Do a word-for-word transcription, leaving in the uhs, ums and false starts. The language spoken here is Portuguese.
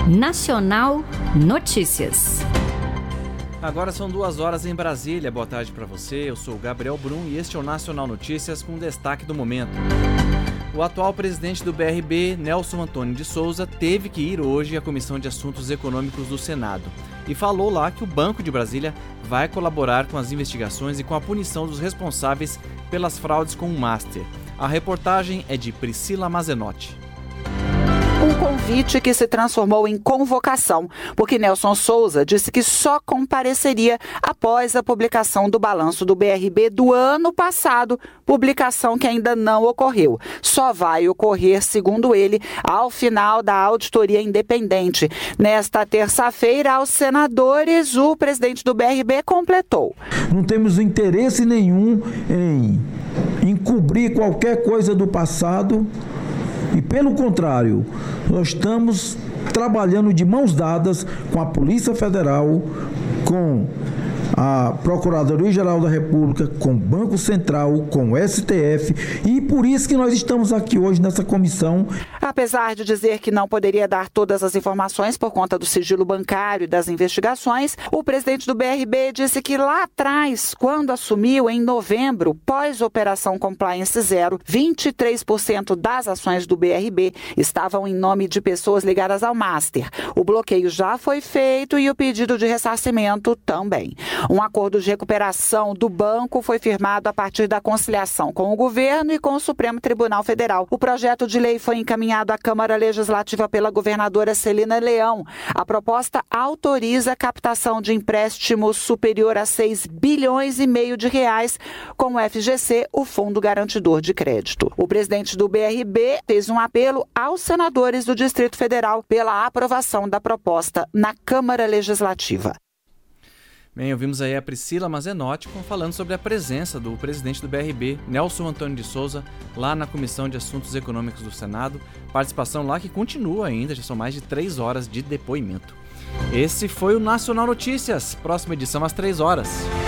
Nacional Notícias. Agora são duas horas em Brasília. Boa tarde para você. Eu sou o Gabriel Brum e este é o Nacional Notícias com destaque do momento. O atual presidente do B R B, Nelson Antônio de Souza, teve que ir hoje à Comissão de Assuntos Econômicos do Senado e falou lá que o Banco de Brasília vai colaborar com as investigações e com a punição dos responsáveis pelas fraudes com o Master. A reportagem é de Priscila Mazenotti. Um convite que se transformou em convocação, porque Nelson Souza disse que só compareceria após a publicação do balanço do B R B do ano passado, publicação que ainda não ocorreu. Só vai ocorrer, segundo ele, ao final da auditoria independente. Nesta terça-feira, aos senadores, o presidente do B R B completou. Não temos interesse nenhum em encobrir qualquer coisa do passado. E, pelo contrário, nós estamos trabalhando de mãos dadas com a Polícia Federal, com a Procuradoria-Geral da República, com o Banco Central, com o S T F, e por isso que nós estamos aqui hoje nessa comissão. Apesar de dizer que não poderia dar todas as informações por conta do sigilo bancário e das investigações, o presidente do B R B disse que lá atrás, quando assumiu em novembro, pós-operação Compliance Zero, vinte e três por cento das ações do B R B estavam em nome de pessoas ligadas ao Master. O bloqueio já foi feito e o pedido de ressarcimento também. Um acordo de recuperação do banco foi firmado a partir da conciliação com o governo e com o Supremo Tribunal Federal. O projeto de lei foi encaminhado à Câmara Legislativa pela governadora Celina Leão. A proposta autoriza a captação de empréstimos superior a seis bilhões e meio de reais com o F G C, o Fundo Garantidor de Crédito. O presidente do B R B fez um apelo aos senadores do Distrito Federal pela aprovação da proposta na Câmara Legislativa. Bem, ouvimos aí a Priscila Mazenotti falando sobre a presença do presidente do B R B, Nelson Antônio de Souza, lá na Comissão de Assuntos Econômicos do Senado. Participação lá que continua ainda, já são mais de três horas de depoimento. Esse foi o Nacional Notícias. Próxima edição às três horas.